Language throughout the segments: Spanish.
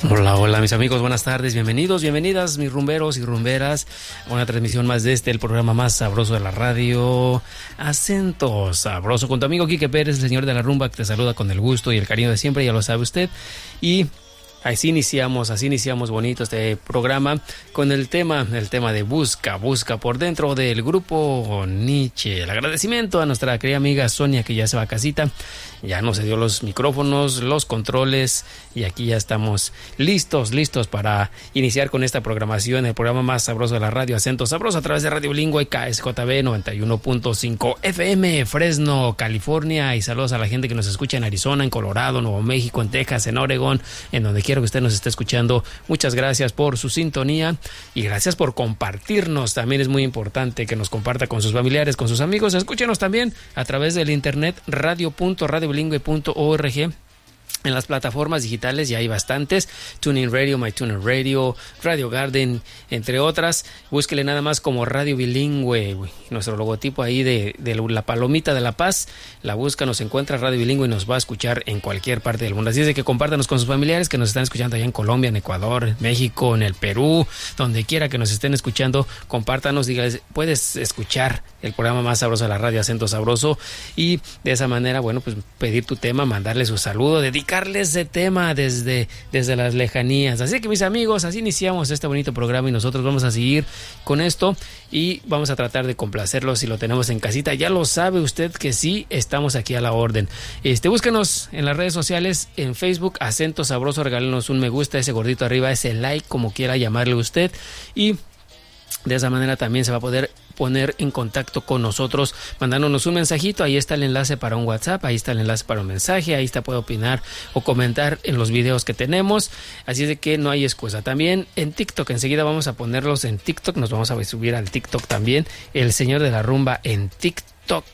Hola, hola mis amigos, buenas tardes, bienvenidos, bienvenidas mis rumberos y rumberas a una transmisión más de el programa más sabroso de la radio, Acento Sabroso, con tu amigo Quique Pérez, el señor de la rumba, que te saluda con el gusto y el cariño de siempre, ya lo sabe usted. Y así iniciamos bonito este programa con el tema de Busca por dentro del grupo Nietzsche. El agradecimiento a nuestra querida amiga Sonia, que ya se va a casita, ya nos dio los micrófonos, los controles, y aquí ya estamos listos para iniciar con esta programación, el programa más sabroso de la radio, Acento Sabroso, a través de Radio Bilingüe KSJB 91.5 FM, Fresno, California, y saludos a la gente que nos escucha en Arizona, en Colorado, Nuevo México, en Texas, en Oregón, en donde quiera que usted nos esté escuchando. Muchas gracias por su sintonía y gracias por compartirnos. También es muy importante que nos comparta con sus familiares, con sus amigos. Escúchenos también a través del internet radio.radiobilingüe.org. En las plataformas digitales ya hay bastantes: TuneIn Radio, MyTuner Radio, Radio Garden, entre otras. Búsquele nada más como Radio Bilingüe, nuestro logotipo ahí de la palomita de La Paz. La busca, nos encuentra Radio Bilingüe y nos va a escuchar en cualquier parte del mundo. Así es de que compártanos con sus familiares que nos están escuchando allá en Colombia, en Ecuador, en México, en el Perú, donde quiera que nos estén escuchando. Compártanos, dígales, puedes escuchar el programa más sabroso de la radio, Acento Sabroso, y de esa manera, bueno, pues pedir tu tema, mandarle su saludo, dedicarles ese tema desde las lejanías. Así que mis amigos, así iniciamos este bonito programa y nosotros vamos a seguir con esto y vamos a tratar de complacerlos si lo tenemos en casita. Ya lo sabe usted que sí, estamos aquí a la orden. Búsquenos en las redes sociales, en Facebook, Acento Sabroso, regálenos un me gusta, ese gordito arriba, ese like, como quiera llamarle usted, y de esa manera también se va a poder poner en contacto con nosotros mandándonos un mensajito. Ahí está el enlace para un WhatsApp, ahí está el enlace para un mensaje, ahí está, puede opinar o comentar en los videos que tenemos, así de que no hay excusa. También en TikTok, enseguida vamos a ponerlos en TikTok, nos vamos a subir al TikTok también, el señor de la rumba en TikTok,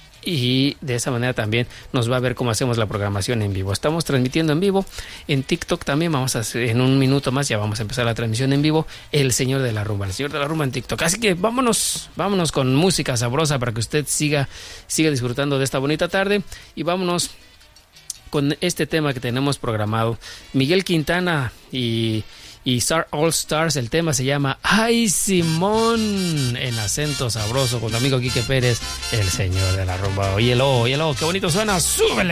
y de esa manera también nos va a ver cómo hacemos la programación en vivo. Estamos transmitiendo en vivo en TikTok también. Vamos a hacer, en un minuto más ya vamos a empezar la transmisión en vivo, el señor de la rumba en TikTok. Así que vámonos con música sabrosa para que usted siga disfrutando de esta bonita tarde, y vámonos con este tema que tenemos programado. Miguel Quintana y Star All Stars, el tema se llama Ay Simón, en Acento Sabroso, con tu amigo Quique Pérez, el señor de la rumba. Óyelo, qué bonito suena, súbele.